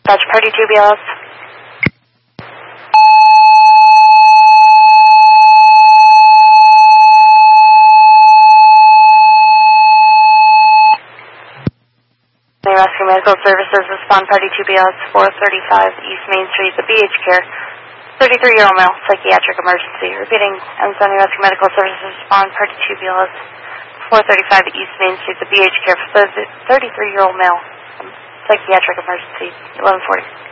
Dispatch Party 2 BLS. Rescue Medical Services, respond Party 2 BLS 435 East Main Street, the BH Care, 33-year-old male, psychiatric emergency. Repeating, Amazon Rescue Medical Services, respond Party 2 BLS 435 East Main Street, the BH Care, 33-year-old male, psychiatric emergency, 1140.